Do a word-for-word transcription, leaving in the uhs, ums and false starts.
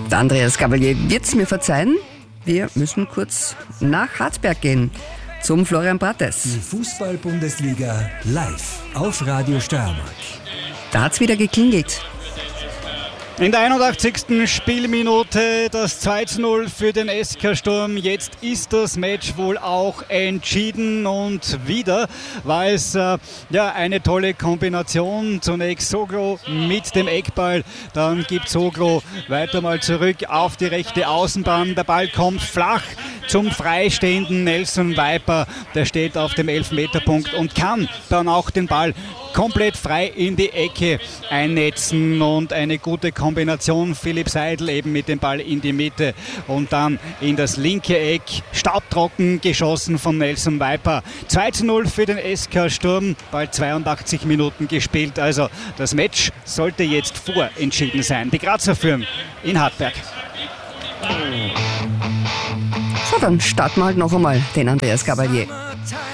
Der Andreas Gabalier wird's mir verzeihen. Wir müssen kurz nach Harzberg gehen, zum Florian Brattes. Die Fußball-Bundesliga live auf Radio Steiermark. Da hat's wieder geklingelt. In der einundachtzigsten Spielminute das zwei zu null für den S K Sturm. Jetzt ist das Match wohl auch entschieden und wieder war es äh, ja, eine tolle Kombination. Zunächst Soglo mit dem Eckball, dann gibt Soglo weiter mal zurück auf die rechte Außenbahn. Der Ball kommt flach zum freistehenden Nelson Viper. Der steht auf dem Elfmeterpunkt und kann dann auch den Ball komplett frei in die Ecke einnetzen und eine gute Kombination. Philipp Seidel eben mit dem Ball in die Mitte und dann in das linke Eck. Staubtrocken geschossen von Nelson Viper. zwei zu null für den S K Sturm, bald zweiundachtzig Minuten gespielt. Also das Match sollte jetzt vorentschieden sein. Die Grazer führen in Hartberg. So, dann starten wir halt noch einmal den Andreas Gabalier.